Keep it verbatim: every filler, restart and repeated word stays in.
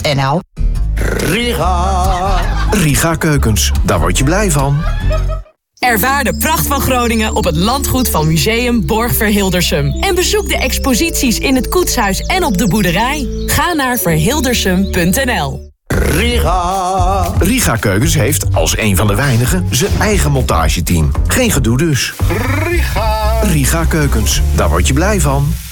n l. Riga. Riga Keukens, daar word je blij van. Ervaar de pracht van Groningen op het landgoed van Museum Borg Verhildersum. En bezoek de exposities in het koetshuis en op de boerderij. Ga naar verhildersum punt n l. Riga. Riga Keukens heeft, als een van de weinigen, zijn eigen montageteam. Geen gedoe dus. Riga. Riga Keukens, daar word je blij van.